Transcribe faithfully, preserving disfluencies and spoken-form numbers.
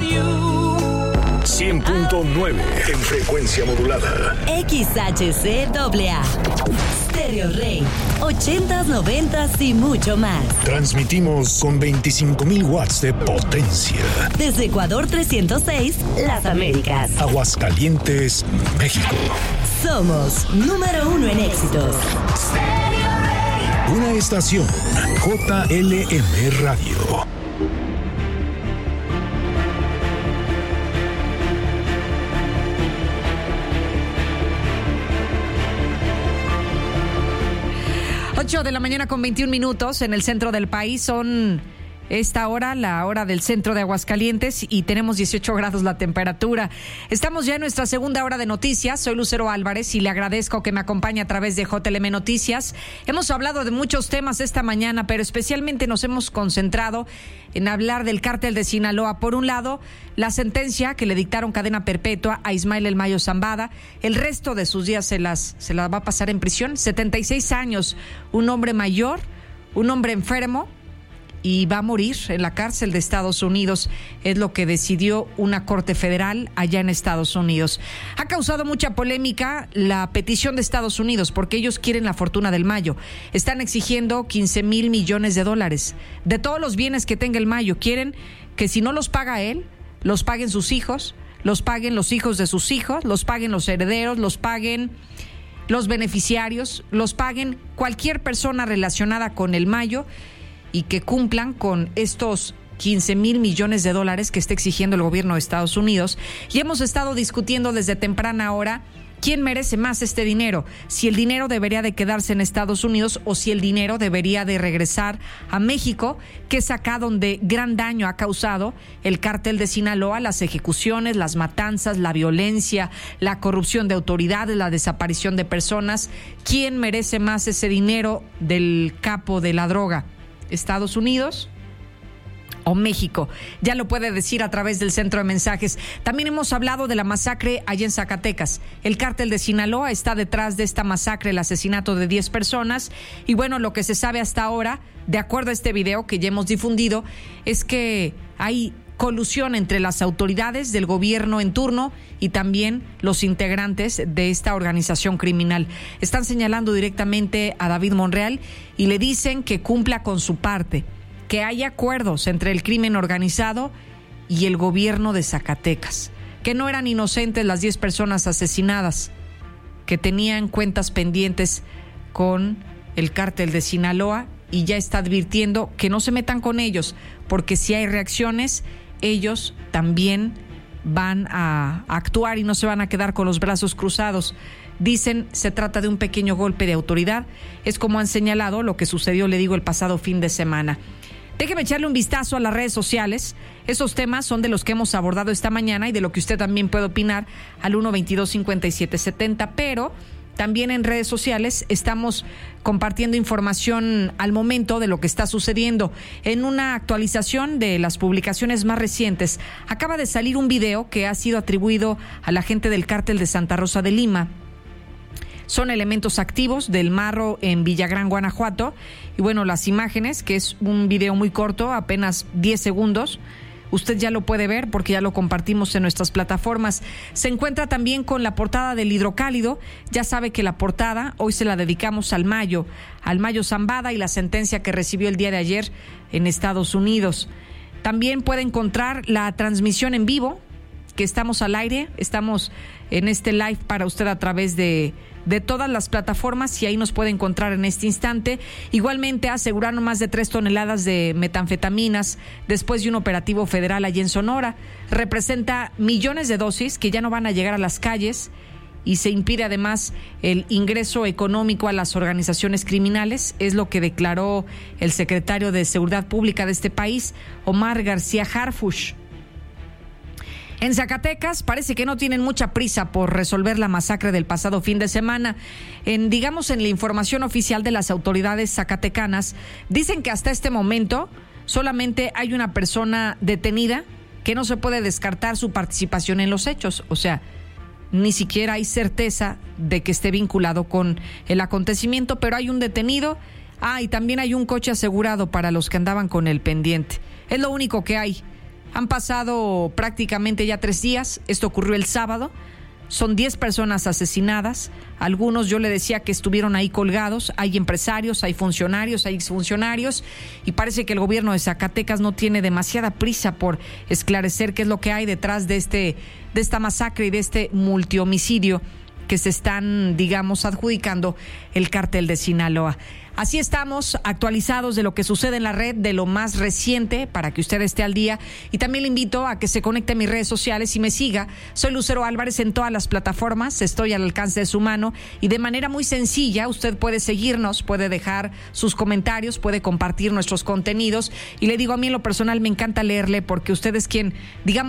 cien punto nueve en frecuencia modulada. X H C A A. Stereo Rey. ochentas, noventas y mucho más. Transmitimos con veinticinco mil watts de potencia. Desde Ecuador trescientos seis, Las Américas. Aguascalientes, México. Somos número uno en éxitos. Una estación J L M Radio. ocho de la mañana con veintiún minutos en el centro del país. Son esta hora, la hora del centro de Aguascalientes, y tenemos dieciocho grados la temperatura. Estamos ya en nuestra segunda hora de noticias. Soy Lucero Álvarez y le agradezco que me acompañe a través de J L M Noticias. Hemos hablado de muchos temas esta mañana, pero especialmente nos hemos concentrado en hablar del cártel de Sinaloa. Por un lado, la sentencia que le dictaron cadena perpetua a Ismael El Mayo Zambada. El resto de sus días se las, se las va a pasar en prisión. setenta y seis años, un hombre mayor, un hombre enfermo, y va a morir en la cárcel de Estados Unidos. Es lo que decidió una corte federal allá en Estados Unidos. Ha causado mucha polémica la petición de Estados Unidos porque ellos quieren la fortuna del Mayo. Están exigiendo quince mil millones de dólares de todos los bienes que tenga el Mayo. Quieren que si no los paga él, los paguen sus hijos, los paguen los hijos de sus hijos, los paguen los herederos, los paguen los beneficiarios, los paguen cualquier persona relacionada con el Mayo, y que cumplan con estos quince mil millones de dólares que está exigiendo el gobierno de Estados Unidos. Y hemos estado discutiendo desde temprana hora quién merece más este dinero, si el dinero debería de quedarse en Estados Unidos o si el dinero debería de regresar a México, que es acá donde gran daño ha causado el cártel de Sinaloa, las ejecuciones, las matanzas, la violencia, la corrupción de autoridades, la desaparición de personas. ¿Quién merece más ese dinero del capo de la droga? ¿Estados Unidos o México? Ya lo puede decir a través del centro de mensajes. También hemos hablado de la masacre allá en Zacatecas. El cártel de Sinaloa está detrás de esta masacre, el asesinato de diez personas. Y bueno, lo que se sabe hasta ahora, de acuerdo a este video que ya hemos difundido, es que hay colusión entre las autoridades del gobierno en turno y también los integrantes de esta organización criminal. Están señalando directamente a David Monreal y le dicen que cumpla con su parte, que hay acuerdos entre el crimen organizado y el gobierno de Zacatecas, que no eran inocentes las diez personas asesinadas, que tenían cuentas pendientes con el cártel de Sinaloa, y ya está advirtiendo que no se metan con ellos, porque si hay reacciones, ellos también van a actuar y no se van a quedar con los brazos cruzados. Dicen, se trata de un pequeño golpe de autoridad. Es como han señalado lo que sucedió, le digo, el pasado fin de semana. Déjeme echarle un vistazo a las redes sociales. Esos temas son de los que hemos abordado esta mañana y de lo que usted también puede opinar al uno veintidós cincuenta y siete setenta, pero también en redes sociales estamos compartiendo información al momento de lo que está sucediendo. En una actualización de las publicaciones más recientes, acaba de salir un video que ha sido atribuido a la gente del cártel de Santa Rosa de Lima. Son elementos activos del Marro en Villagrán, Guanajuato. Y bueno, las imágenes, que es un video muy corto, apenas diez segundos, usted ya lo puede ver porque ya lo compartimos en nuestras plataformas. Se encuentra también con la portada del Hidrocálido. Ya sabe que la portada hoy se la dedicamos al Mayo, al Mayo Zambada y la sentencia que recibió el día de ayer en Estados Unidos. También puede encontrar la transmisión en vivo, que estamos al aire, estamos en este live para usted a través de, de todas las plataformas, y ahí nos puede encontrar en este instante. Igualmente aseguraron más de tres toneladas de metanfetaminas después de un operativo federal allí en Sonora. Representa millones de dosis que ya no van a llegar a las calles, y se impide además el ingreso económico a las organizaciones criminales. Es lo que declaró el secretario de Seguridad Pública de este país, Omar García Harfuch. En Zacatecas parece que no tienen mucha prisa por resolver la masacre del pasado fin de semana. En, digamos, en la información oficial de las autoridades zacatecanas, dicen que hasta este momento solamente hay una persona detenida, que no se puede descartar su participación en los hechos. O sea, ni siquiera hay certeza de que esté vinculado con el acontecimiento, pero hay un detenido. Ah, y también hay un coche asegurado para los que andaban con el pendiente. Es lo único que hay. Han pasado prácticamente ya tres días. Esto ocurrió el sábado. Son diez personas asesinadas. Algunos, yo le decía, que estuvieron ahí colgados. Hay empresarios, hay funcionarios, hay exfuncionarios. Y parece que el gobierno de Zacatecas no tiene demasiada prisa por esclarecer qué es lo que hay detrás de este, de esta masacre y de este multihomicidio que se están, digamos, adjudicando el cártel de Sinaloa. Así estamos, actualizados de lo que sucede en la red, de lo más reciente, para que usted esté al día. Y también le invito a que se conecte a mis redes sociales y me siga. Soy Lucero Álvarez en todas las plataformas, estoy al alcance de su mano. Y de manera muy sencilla, usted puede seguirnos, puede dejar sus comentarios, puede compartir nuestros contenidos. Y le digo, a mí en lo personal me encanta leerle, porque usted es quien, digamos,